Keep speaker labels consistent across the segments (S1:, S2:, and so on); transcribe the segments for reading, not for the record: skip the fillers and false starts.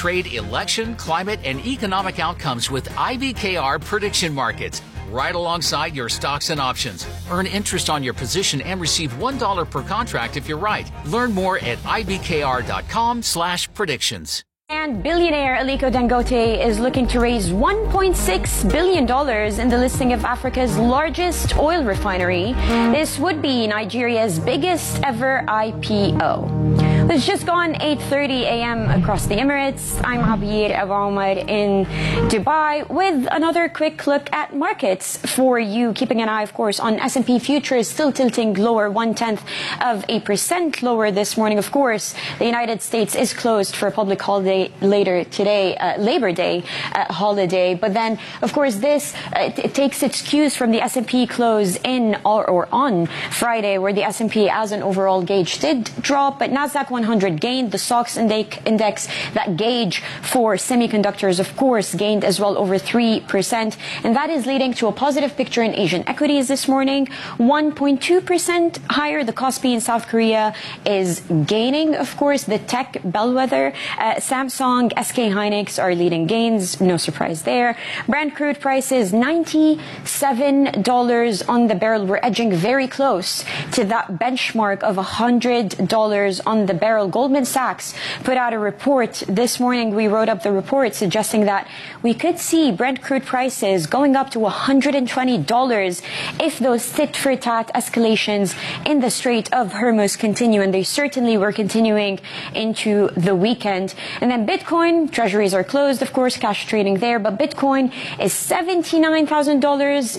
S1: trade, election, climate, and economic outcomes with IBKR prediction markets. Right alongside your stocks and options. Earn interest on your position and receive $1 per contract if you're right. Learn more at ibkr.com/predictions.
S2: And billionaire Aliko Dangote is looking to raise $1.6 billion in the listing of Africa's largest oil refinery. This would be Nigeria's biggest ever IPO. It's just gone 8:30 a.m. across the Emirates. I'm Abir Abomar in Dubai with another quick look at markets for you. Keeping an eye, of course, on S&P futures still tilting lower 0.1% lower this morning. Of course, the United States is closed for a public holiday later today, Labor Day holiday. But then, of course, this it takes its cues from the S&P close in or on Friday, where the S&P as an overall gauge did drop, but Nasdaq 100 gained. The SOX index, that gauge for semiconductors, of course, gained as well over 3%. And that is leading to a positive picture in Asian equities this morning. 1.2% higher. The Kospi in South Korea is gaining, of course. The tech bellwether, Samsung, SK Hynix are leading gains. No surprise there. Brent crude prices, $97 on the barrel. We're edging very close to that benchmark of $100 on the barrel. Goldman Sachs put out a report this morning. We wrote up the report suggesting that we could see Brent crude prices going up to $120 if those tit-for-tat escalations in the Strait of Hormuz continue, and they certainly were continuing into the weekend. And then Bitcoin, treasuries are closed, of course, cash trading there, but Bitcoin is $79,000,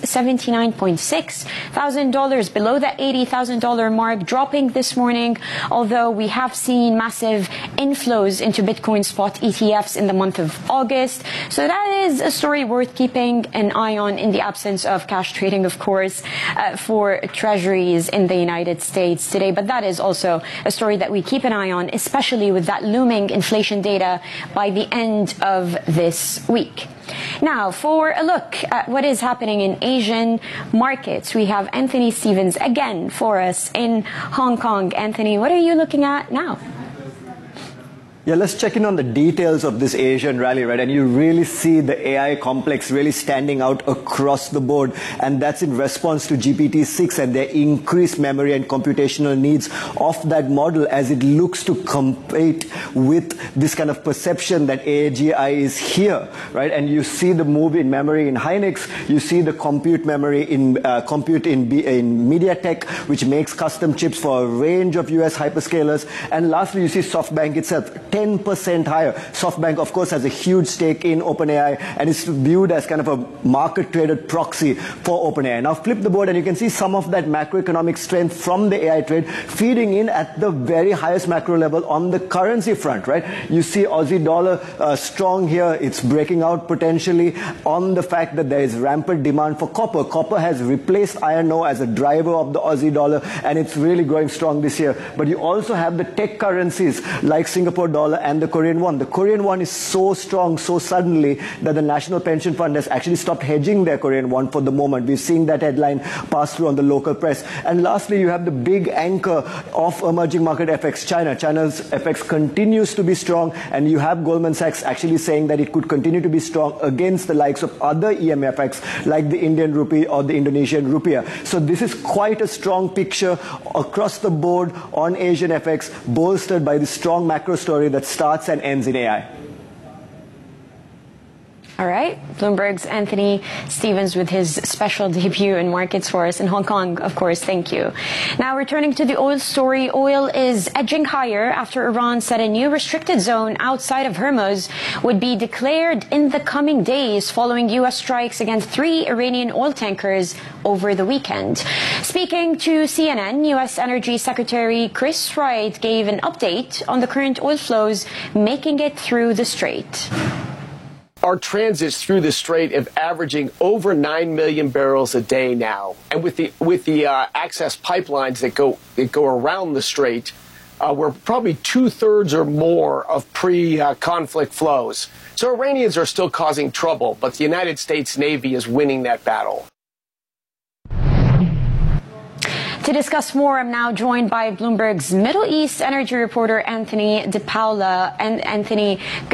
S2: $79,600 below that $80,000 mark, dropping this morning, although we have seen massive inflows into Bitcoin spot ETFs in the month of August. So that is a story worth keeping an eye on in the absence of cash trading, of course, for treasuries in the United States today. But that is also a story that we keep an eye on, especially with that looming inflation data by the end of this week. Now, for a look at what is happening in Asian markets, we have Anthony Stevens again for us in Hong Kong. Anthony, what are you looking at now?
S3: Yeah, let's check in on the details of this Asian rally, right? And you really see the AI complex really standing out across the board. And that's in response to GPT-6 and their increased memory and computational needs of that model as it looks to compete with this kind of perception that AGI is here, right? And you see the move in memory in Hynix. You see the compute memory in MediaTek, which makes custom chips for a range of US hyperscalers. And lastly, you see SoftBank itself, 10% higher. SoftBank, of course, has a huge stake in OpenAI and is viewed as kind of a market-traded proxy for OpenAI. Now flip the board and you can see some of that macroeconomic strength from the AI trade feeding in at the very highest macro level on the currency front, right? You see Aussie dollar strong here. It's breaking out potentially on the fact that there is rampant demand for copper. Copper has replaced iron ore as a driver of the Aussie dollar, and it's really growing strong this year. But you also have the tech currencies like Singapore dollar and the Korean won. The Korean won is so strong so suddenly that the National Pension Fund has actually stopped hedging their Korean won for the moment. We're seeing that headline pass through on the local press. And lastly, you have the big anchor of emerging market FX, China. China's FX continues to be strong, and you have Goldman Sachs actually saying that it could continue to be strong against the likes of other EMFX like the Indian rupee or the Indonesian rupiah. So this is quite a strong picture across the board on Asian FX, bolstered by the strong macro story that starts and ends in AI.
S2: All right. Bloomberg's Anthony Stevens with his special debut in markets for us in Hong Kong, of course. Thank you. Now, returning to the oil story, oil is edging higher after Iran said a new restricted zone outside of Hormuz would be declared in the coming days following U.S. strikes against 3 Iranian oil tankers over the weekend. Speaking to CNN, U.S. Energy Secretary Chris Wright gave an update on the current oil flows making it through the strait.
S4: Our transits through the strait are averaging over 9 million barrels a day now, and with the access pipelines that go around the strait, we're probably 2/3 or more of pre-conflict flows. So Iranians are still causing trouble, but the United States Navy is winning that battle.
S2: To discuss more, I'm now joined by Bloomberg's Middle East energy reporter Anthony DePaula. And Anthony,